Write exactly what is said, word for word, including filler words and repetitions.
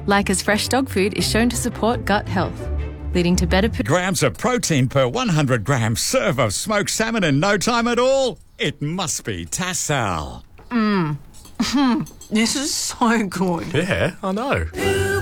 Lyca's fresh dog food is shown to support gut health, leading to better... Grams of protein per one hundred gram serve of smoked salmon in no time at all. It must be Tassal. Mmm. This is so good. Yeah, I know.